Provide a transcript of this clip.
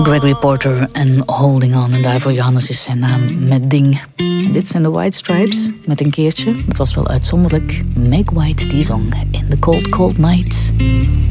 Gregory Porter en Holding On. En daarvoor Johannes is zijn naam met Ding. En dit zijn de White Stripes met een keertje, dat was wel uitzonderlijk, Meg White die zong In the Cold Cold Night.